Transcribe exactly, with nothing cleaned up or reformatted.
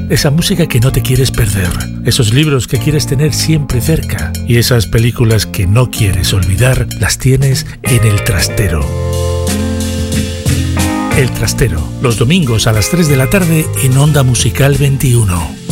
esa música que no te quieres perder, esos libros que quieres tener siempre cerca y esas películas que no quieres olvidar, las tienes en El Trastero. El Trastero, los domingos a las tres de la tarde en Onda Musical veintiuno.